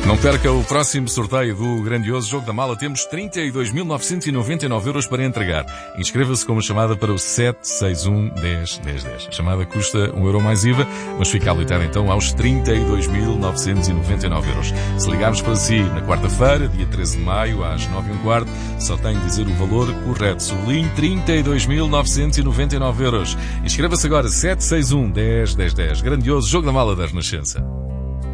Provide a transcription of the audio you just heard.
Não perca o próximo sorteio do grandioso Jogo da Mala. Temos 32.999 euros para entregar. Inscreva-se com uma chamada para o 761 10 10 10. A chamada custa 1 euro mais IVA, mas fica a lutar então aos 32.999 euros. Se ligarmos para si na quarta-feira, dia 13 de maio, às 9h15, só tem de dizer o valor correto. Sublinhe 32.999 euros. Inscreva-se agora, 761 10 10 10. Grandioso Jogo da Mala da Renascença.